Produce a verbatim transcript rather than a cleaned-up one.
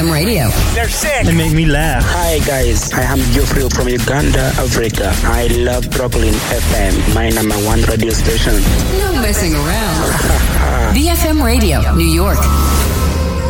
M radio. They're sick. They make me laugh. Hi guys, I am Geoffrey from Uganda, Africa. I love Brooklyn F M, my number one radio station. No messing around. B F M Radio, New York.